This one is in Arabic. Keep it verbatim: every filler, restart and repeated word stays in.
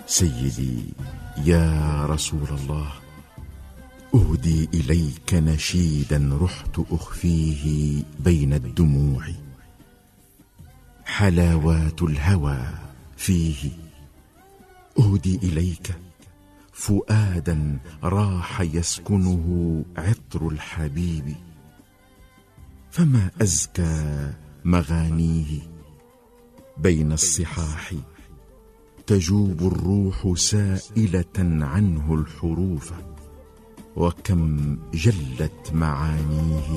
سيدي يا رسول الله، أهدي إليك نشيدا رحت أخفيه بين الدموع، حلاوات الهوى فيه. أهدي إليك فؤادا راح يسكنه عطر الحبيب، فما أزكى مغانيه. بين الصحاح تجوب الروح سائلة عنه الحروف، وكم جلت معانيه.